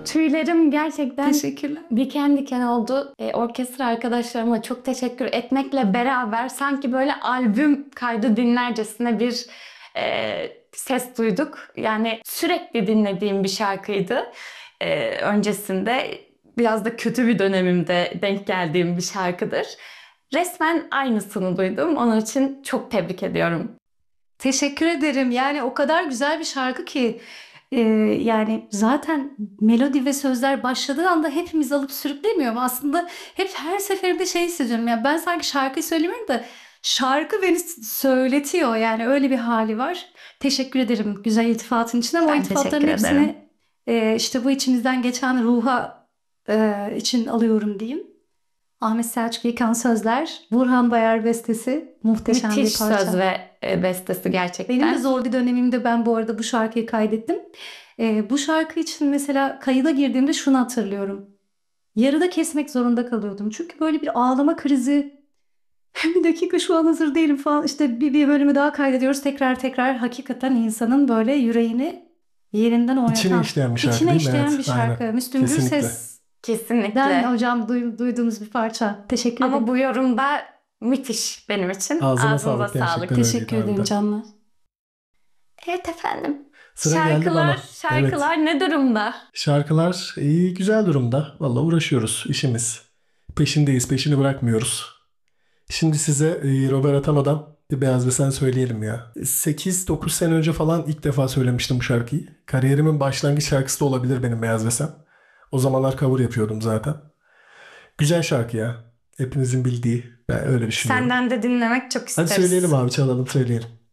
Tüylerim gerçekten Teşekkürler. diken diken oldu. Orkestra arkadaşlarıma çok teşekkür etmekle beraber sanki böyle albüm kaydı dinlercesine bir ses duyduk. Yani sürekli dinlediğim bir şarkıydı. Öncesinde biraz da kötü bir dönemimde denk geldiğim bir şarkıdır. Resmen aynısını duydum. Onun için çok tebrik ediyorum. Teşekkür ederim. Yani o kadar güzel bir şarkı ki yani zaten melodi ve sözler başladığı anda hepimiz alıp sürüklemiyor mu? Aslında hep her seferinde şey hissediyorum. Yani ben sanki şarkıyı söylemiyorum da şarkı beni söyletiyor. Yani öyle bir hali var. Teşekkür ederim güzel iltifatın için ama o Ben iltifatların teşekkür ederim. hepsini işte bu içimizden geçen ruha için alıyorum diyeyim. Ahmet Selçuk Yekan sözler, Burhan Bayar bestesi muhteşem Müthiş bir söz parça. ve bestesi Benim de gerçekten. zor bir dönemimde ben bu arada bu şarkıyı kaydettim. Bu şarkı için mesela kayıda girdiğimde şunu hatırlıyorum. Yarıda kesmek zorunda kalıyordum. Çünkü böyle bir ağlama krizi. Bir dakika şu an hazır değilim falan. İşte bir bölümü daha kaydediyoruz. Tekrar tekrar hakikaten insanın böyle yüreğini yerinden İçine oynatan, işleyen bir şarkı içine değil mi? işleyen Evet, bir aynen. şarkı. Müslüm Kesinlikle. Gürses'den Kesinlikle. hocam duyduğumuz bir parça. Teşekkür Ama ederim. bu yorumda müthiş benim için. Ağzına Ağzınıza sağlık, sağlık. gerçekten öyleydi Teşekkür ederim harbiden. canlar. Evet efendim. Sıra geldi bana. Evet. Şarkılar ne durumda? Şarkılar iyi, güzel durumda. Valla uğraşıyoruz, işimiz. Peşindeyiz, peşini bırakmıyoruz. Şimdi size Robert Atano'dan bir Beyaz ve Sen söyleyelim ya. 8-9 sene önce falan ilk defa söylemiştim bu şarkıyı. Kariyerimin başlangıç şarkısı da olabilir benim Beyaz ve Sen. O zamanlar cover yapıyordum zaten. Güzel şarkı ya. Hepinizin bildiği. Ben öyle düşünüyorum. Senden de dinlemek çok Hadi isteriz. söyleyelim abi, çalalım söyleyelim.